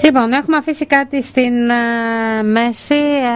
Λοιπόν, έχουμε αφήσει κάτι στην μέση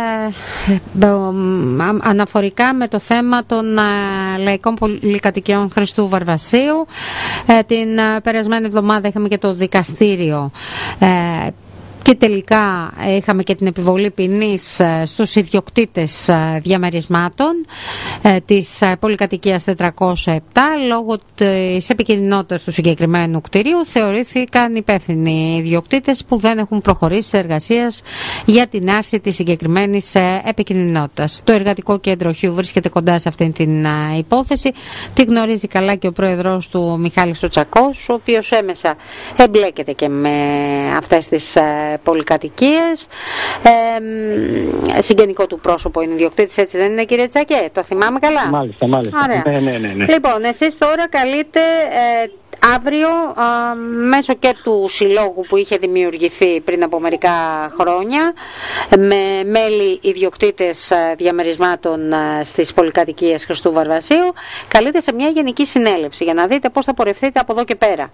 αναφορικά με το θέμα των λαϊκών πολυκατοικιών Χριστού Βαρβασίου. Την περασμένη εβδομάδα είχαμε και το δικαστήριο και τελικά είχαμε και την επιβολή ποινής στους ιδιοκτήτες διαμερισμάτων της πολυκατοικίας 407. Λόγω της επικινδυνότητας του συγκεκριμένου κτηρίου θεωρήθηκαν υπεύθυνοι οι ιδιοκτήτες που δεν έχουν προχωρήσει σε εργασίες για την άρση της συγκεκριμένης επικινδυνότητας. Το εργατικό κέντρο Χιου βρίσκεται κοντά σε αυτήν την υπόθεση. Τη γνωρίζει καλά και ο πρόεδρος του Μιχάλης Τσακός, ο οποίος έμεσα εμπλέκεται και με αυτές τις πολυκατοικίες. Συγγενικό του πρόσωπο είναι ιδιοκτήτης, έτσι δεν είναι, κύριε Τσακέ? Το θυμάμαι καλά. Μάλιστα. Ναι. Λοιπόν, εσείς τώρα καλείτε αύριο μέσω και του συλλόγου που είχε δημιουργηθεί πριν από μερικά χρόνια με μέλη ιδιοκτήτες διαμερισμάτων στις πολυκατοικίες Χριστού Βαρβασίου, καλείτε σε μια γενική συνέλευση για να δείτε πώς θα πορευτείτε από εδώ και πέρα.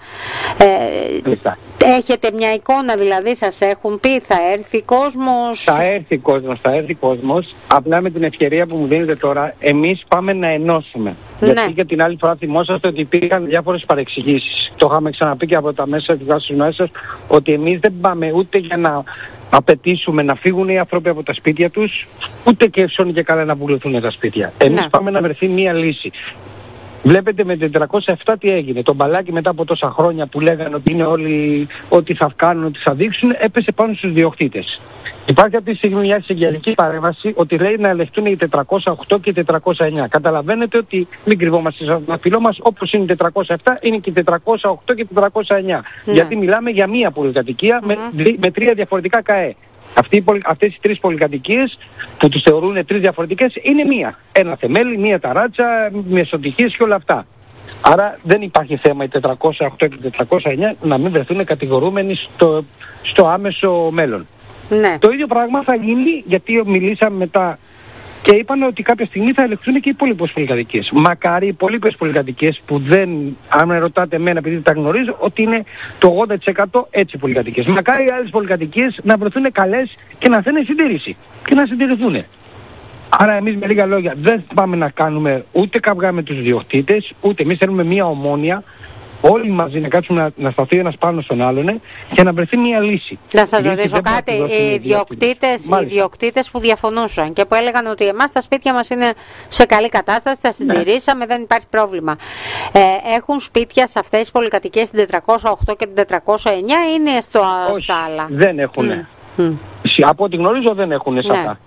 Έχετε μια εικόνα, δηλαδή σας έχουν πει θα έρθει κόσμος? Θα έρθει κόσμος. Απλά με την ευκαιρία που μου δίνετε τώρα, εμείς πάμε να ενώσουμε. Ναι. Γιατί και την άλλη φορά θυμόσαστε ότι υπήρχαν διάφορες παρεξηγήσεις. Το είχαμε ξαναπεί και από τα μέσα της μέσας, ότι εμείς δεν πάμε ούτε για να απαιτήσουμε να φύγουν οι άνθρωποι από τα σπίτια τους, ούτε και εύσον και καλά να βουλωθούν τα σπίτια. Εμείς πάμε να βρεθεί μία λύση. Βλέπετε με την 407 τι έγινε. Το μπαλάκι μετά από τόσα χρόνια που λέγανε ότι είναι όλοι ότι θα κάνουν, ότι θα δείξουν, έπεσε πάνω στους διοκτήτες. Υπάρχει αυτή τη στιγμή μια συγγενική παρέμβαση ότι λέει να ελεγχθούν οι 408 και οι 409. Καταλαβαίνετε ότι μην κρυβόμαστε στο δαχτυλό μας, όπως είναι οι 407 είναι και οι 408 και οι 409. Γιατί μιλάμε για μία πολυκατοικία με τρία διαφορετικά ΚΑΕ. Αυτές οι τρεις πολυκατοικίες που τους θεωρούν τρεις διαφορετικές είναι μία. Ένα θεμέλι, μία ταράτσα, μεσοτυχίες και όλα αυτά. Άρα δεν υπάρχει θέμα οι 408 και οι 409 να μην βρεθούν κατηγορούμενοι στο άμεσο μέλλον. Ναι. Το ίδιο πράγμα θα γίνει, γιατί μιλήσαμε μετά και είπαν ότι κάποια στιγμή θα ελεγχθούν και οι υπόλοιπες πολυκατοικίες. Μακάρι οι υπόλοιπες πολυκατοικίες που δεν, αν με ρωτάτε εμένα επειδή τα γνωρίζω, ότι είναι το 80% έτσι πολυκατοικίες. Μακάρι οι άλλες πολυκατοικίες να βρεθούν καλές και να θέλουν συντήρηση και να συντηρηθούν. Άρα εμείς με λίγα λόγια δεν πάμε να κάνουμε ούτε καυγά με τους διοκτήτες, ούτε εμείς θέλουμε μια ομόνοια. Όλοι μαζί να κάτσουμε να σταθεί ένας πάνω στον άλλον και να βρεθεί μια λύση. Να σας ρωτήσω κάτι, οι ιδιοκτήτες που διαφωνούσαν και που έλεγαν ότι εμάς τα σπίτια μας είναι σε καλή κατάσταση, τα συντηρήσαμε, δεν υπάρχει πρόβλημα. Έχουν σπίτια σε αυτές τις πολυκατοικίες την 408 και την 409 ή είναι στα άλλα? Δεν έχουν. Από ό,τι γνωρίζω δεν έχουν σε αυτά.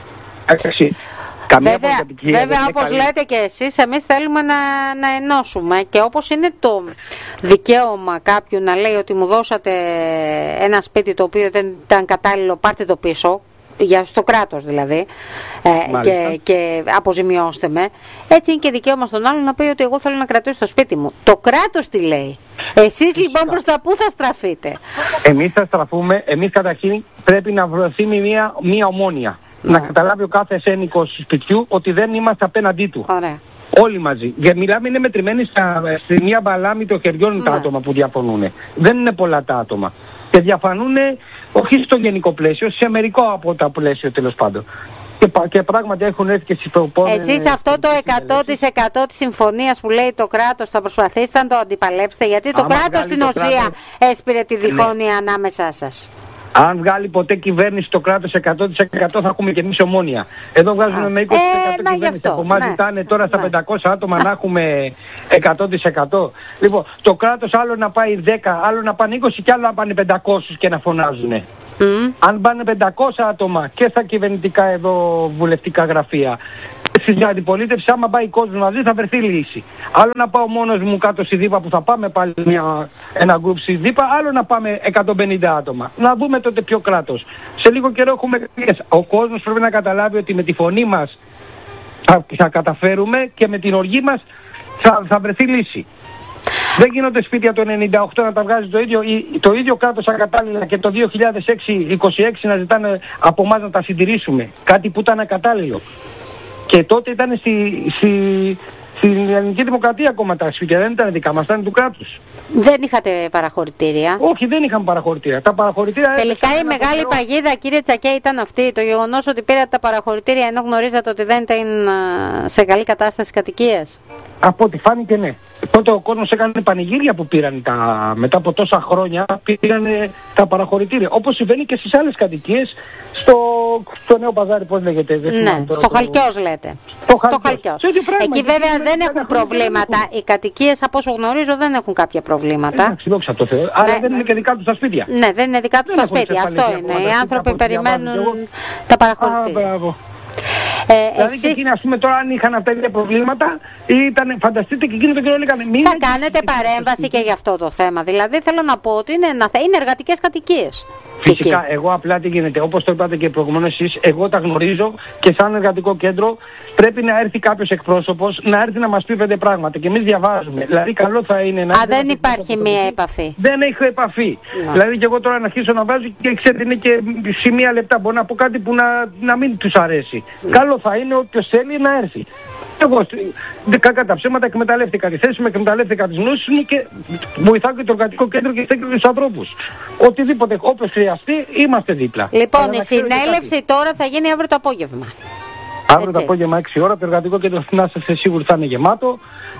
Βέβαια όπως λέτε και εσείς, εμείς θέλουμε να ενώσουμε και όπως είναι το δικαίωμα κάποιου να λέει ότι μου δώσατε ένα σπίτι το οποίο δεν ήταν κατάλληλο, πάρτε το πίσω, στο κράτος δηλαδή, και αποζημιώστε με, έτσι είναι και δικαίωμα στον άλλο να πει ότι εγώ θέλω να κρατήσω το σπίτι μου. Το κράτος τι λέει? Εσείς λοιπόν προς τα πού θα στραφείτε? Εμείς θα στραφούμε, εμείς καταρχήν πρέπει να βρεθεί μια ομόνοια. Να καταλάβει ο κάθε ένοικος σπιτιού ότι δεν είμαστε απέναντί του. Ωραία. Όλοι μαζί. Γιατί μιλάμε, είναι μετρημένοι στη μία μπαλάμη των χεριών τα άτομα που διαφωνούν. Δεν είναι πολλά τα άτομα. Και διαφωνούν όχι στο γενικό πλαίσιο, σε μερικό από τα πλαίσιο τέλος πάντων. Και πράγματι έχουν έρθει και συμπροπώνες. Εσείς αυτό το 100% της συμφωνίας που λέει το κράτος θα προσπαθήσετε να το αντιπαλέψετε, γιατί το κράτος στην ουσία έσπηρε τη διχόνοια ανάμεσά σας. Αν βγάλει ποτέ κυβέρνηση το κράτος 100% θα έχουμε και εμείς ομόνοια. Εδώ βγάζουμε με 20% κυβέρνηση. Από εμάς ζητάνε τώρα στα 500 άτομα να έχουμε 100%. Λοιπόν, το κράτος άλλο να πάει 10, άλλο να πάνε 20 και άλλο να πάνε 500 και να φωνάζουν. Αν πάνε 500 άτομα και στα κυβερνητικά εδώ βουλευτικά γραφεία, στην αντιπολίτευση, άμα πάει κόσμος μαζί θα βρεθεί λύση. Άλλο να πάω μόνος μου κάτω στη Δήπα που θα πάμε πάλι ένα γκρουπ στη Δήπα, άλλο να πάμε 150 άτομα. Να δούμε τότε ποιο κράτος. Σε λίγο καιρό έχουμε εκλογές. Ο κόσμος πρέπει να καταλάβει ότι με τη φωνή μας θα καταφέρουμε και με την οργή μας θα βρεθεί λύση. Δεν γίνονται σπίτια το 98 να τα βγάζει το ίδιο κράτος ακατάλληλα και το 2026 να ζητάνε από εμάς να τα συντηρήσουμε. Κάτι που ήταν ακατάλληλο. Και τότε ήταν Στην Ελληνική Δημοκρατία ακόμα τα σπίτια δεν ήταν δικά μας, ήταν του κράτους. Δεν είχατε παραχωρητήρια? Όχι, δεν είχαν παραχωρητήρια. Τα παραχωρητήρια. Τελικά η μεγάλη παγίδα, κύριε Τσακέ, ήταν αυτή. Το γεγονός ότι πήρατε τα παραχωρητήρια ενώ γνωρίζατε ότι δεν ήταν σε καλή κατάσταση κατοικίας. Από ό,τι φάνηκε, ναι. Τότε ο κόσμος έκανε πανηγύρια που πήραν μετά από τόσα χρόνια πήραν τα παραχωρητήρια. Όπως συμβαίνει και στις άλλες κατοικίες, στο Νέο Παζάρι, πώς λέγεται. Ναι, στο Χαλκιός λέτε. Στο Χαλκιός. Εκεί βέβαια δεν έχουν προβλήματα. Οι κατοικίες, από όσο γνωρίζω, δεν έχουν κάποια προβλήματα. Εντάξει, δόξα τω Θεώ. Αλλά δεν είναι και δικά τους τα σπίτια. Ναι, δεν είναι δικά τους τα σπίτια. Αυτό είναι. Οι άνθρωποι περιμένουν τα παραχωρητήρια. Δηλαδή και εκείνοι, ας πούμε, τώρα αν είχαν αυτά τα προβλήματα, φανταστείτε και εκείνοι τον καιρό λέγανε μην. Θα κάνετε παρέμβαση και για αυτό το θέμα. Δηλαδή θέλω να πω ότι είναι εργατικές κατοικίες. Φυσικά, εγώ απλά τι γίνεται, όπως το είπατε και προηγουμένως εσείς, εγώ τα γνωρίζω και σαν εργατικό κέντρο πρέπει να έρθει κάποιος εκπρόσωπος να έρθει να μας πει 5 πράγματα και εμείς διαβάζουμε. Δηλαδή καλό θα είναι να... δεν υπάρχει μία επαφή. Δεν έχω επαφή. Δηλαδή και εγώ τώρα να αρχίσω να βάζω και ξέρετε είναι και σε μία λεπτά μπορώ να πω κάτι που να μην τους αρέσει. Καλό θα είναι όποιος θέλει να έρθει. Εγώ κακά τα ψέματα εκμεταλλεύτηκα τη θέση μου, εκμεταλλεύτηκα τις γνώσεις μου και βοηθάω και το εργατικό κέντρο και στέκω τους ανθρώπους. Οτιδήποτε, όποιος χρειαστεί, είμαστε δίπλα. Λοιπόν, η συνέλευση τώρα θα γίνει αύριο το απόγευμα. Αύριο το απόγευμα 6 ώρα, το εργατικό κέντρο να είστε σίγουροι θα είναι γεμάτο.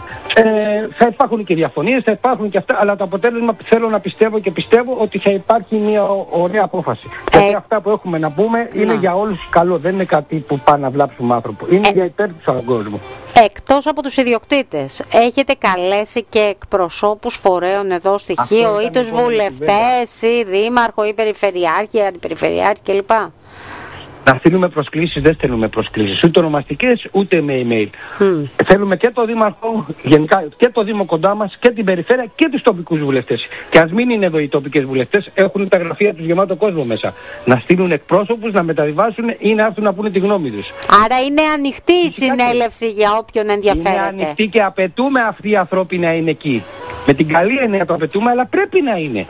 Θα υπάρχουν και διαφωνίες, θα υπάρχουν και αυτά, αλλά το αποτέλεσμα θέλω να πιστεύω και πιστεύω ότι θα υπάρχει μια ωραία απόφαση. Γιατί αυτά που έχουμε να πούμε είναι για όλους καλό, δεν είναι κάτι που πάνε να βλάψουμε άνθρωπο. Είναι για υπέρ του άλλου κόσμου. Εκτός από τους ιδιοκτήτες, έχετε καλέσει και εκπροσώπους φορέων εδώ στοιχείο ή τους βουλευτές ή δήμαρχο ή περιφερειάρχη, αντιπεριφερειάρχη κλπ. Να στείλουμε προσκλήσεις, δεν στέλνουμε προσκλήσεις, ούτε ονομαστικές ούτε με email. Θέλουμε και το δήμαρχο, γενικά και το δήμο κοντά μας και την περιφέρεια και τους τοπικούς βουλευτές. Και ας μην είναι εδώ οι τοπικές βουλευτές, έχουν τα γραφεία τους γεμάτο κόσμο μέσα. Να στείλουν εκπρόσωπους, να μεταβιβάσουν ή να έρθουν να πούνε τη γνώμη τους. Άρα είναι ανοιχτή η συνέλευση για όποιον ενδιαφέρεται. Είναι ανοιχτή και απαιτούμε αυτοί οι ανθρώποι να είναι εκεί. Με την καλή έννοια το απαιτούμε, αλλά πρέπει να είναι.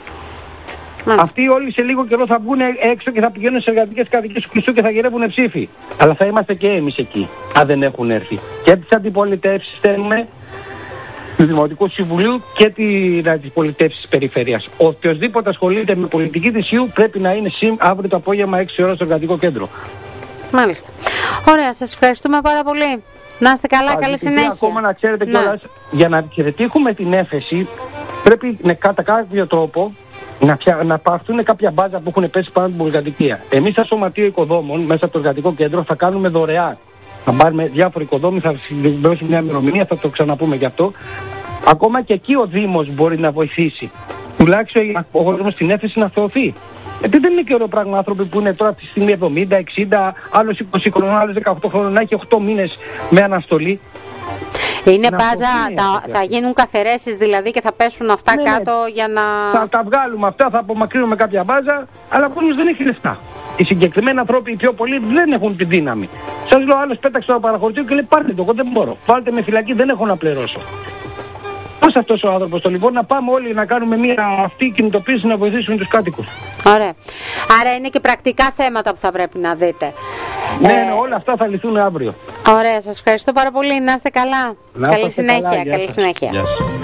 Αυτοί όλοι σε λίγο καιρό θα βγουν έξω και θα πηγαίνουν σε εργατικές κατοικίες του Χριστού και θα γυρεύουν ψήφοι. Αλλά θα είμαστε και εμείς εκεί, αν δεν έχουν έρθει. Και τις αντιπολιτεύσεις στέλνουμε του Δημοτικού Συμβουλίου και τις αντιπολιτεύσεις της Περιφέρειας. Οποιοςδήποτε ασχολείται με πολιτική της ΙΟΥ πρέπει να είναι αύριο το απόγευμα 6 ώρα στο εργατικό κέντρο. Μάλιστα. Ωραία, σας ευχαριστούμε πάρα πολύ. Να είστε καλά, καλή συνέχεια. Ακόμα να ξέρετε κιόλας, για να πετύχουμε την έφεση πρέπει κατά κάποιο τρόπο να πάρθουν κάποια μπάζα που έχουν πέσει πάνω από την πολυκατοικία. Εμείς σαν Σωματείο Οικοδόμων μέσα από το εργατικό κέντρο θα κάνουμε δωρεάν. Θα πάρουμε διάφοροι οικοδόμοι, θα συμπληρώσουμε μια ημερομηνία, θα το ξαναπούμε γι' αυτό. Ακόμα και εκεί ο Δήμος μπορεί να βοηθήσει. Τουλάχιστον ο κόσμος στην έφεση να θεωθεί. Γιατί δεν είναι και ωραίο πράγμα άνθρωποι που είναι τώρα αυτή τη στιγμή 70, 60, άλλος 20 χρόνων, άλλος 18 χρόνων, να έχει 8 μήνες με αναστολή. Είναι μπάζα, θα γίνουν καθαιρέσεις δηλαδή και θα πέσουν αυτά κάτω για να... Θα τα βγάλουμε αυτά, θα απομακρύνουμε κάποια μπάζα, αλλά ο κόσμος δεν έχει λεφτά. Οι συγκεκριμένοι άνθρωποι, οι πιο πολλοί, δεν έχουν την δύναμη. Σας λέω, άλλος πέταξε το παραχωρητήριο και λέει πάρτε το, εγώ δεν μπορώ. Βάλτε με φυλακή, δεν έχω να πληρώσω. Πώς αυτός ο άνθρωπος το λοιπόν, να πάμε όλοι να κάνουμε μια αυτή κινητοποίηση να βοηθήσουμε τους κάτοικους. Ωραία. Άρα είναι και πρακτικά θέματα που θα πρέπει να δείτε. Ναι, όλα αυτά θα λυθούν αύριο. Ωραία, σας ευχαριστώ πάρα πολύ. Να είστε καλά. Καλή συνέχεια. Καλή συνέχεια.